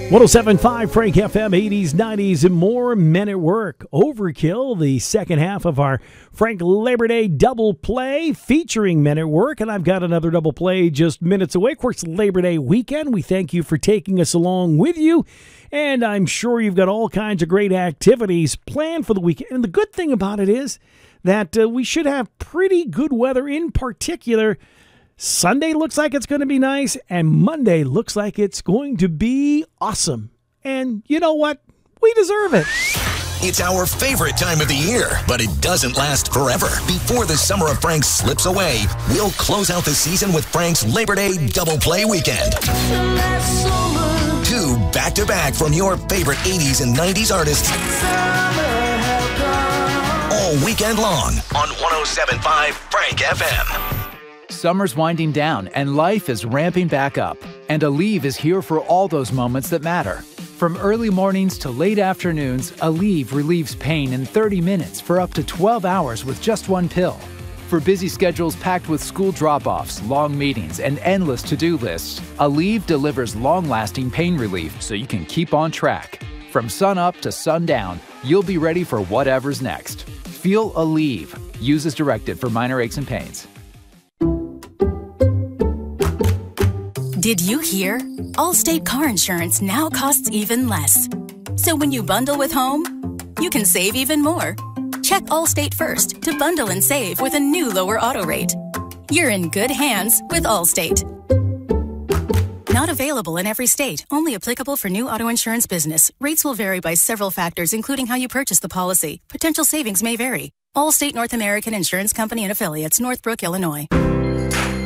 107.5 Frank FM, 80s, 90s, and more. Men at Work. Overkill, the second half of our Frank Labor Day double play featuring Men at Work. And I've got another double play just minutes away. Of course, Labor Day weekend. We thank you for taking us along with you. And I'm sure you've got all kinds of great activities planned for the weekend. And the good thing about it is that we should have pretty good weather. In particular, Sunday looks like it's going to be nice, and Monday looks like it's going to be awesome. And you know what? We deserve it. It's our favorite time of the year, but it doesn't last forever. Before the summer of Frank slips away, we'll close out the season with Frank's Labor Day double play weekend. 2 back-to-back from your favorite 80s and 90s artists. All weekend long on 107.5 Frank FM. Summer's winding down and life is ramping back up. And Aleve is here for all those moments that matter. From early mornings to late afternoons, Aleve relieves pain in 30 minutes for up to 12 hours with just one pill. For busy schedules packed with school drop-offs, long meetings, and endless to-do lists, Aleve delivers long-lasting pain relief so you can keep on track. From sun up to sundown, you'll be ready for whatever's next. Feel Aleve. Use as directed for minor aches and pains. Did you hear? Allstate car insurance now costs even less. So when you bundle with home, you can save even more. Check Allstate first to bundle and save with a new lower auto rate. You're in good hands with Allstate. Not available in every state. Only applicable for new auto insurance business. Rates will vary by several factors, including how you purchase the policy. Potential savings may vary. Allstate North American Insurance Company and Affiliates, Northbrook, Illinois.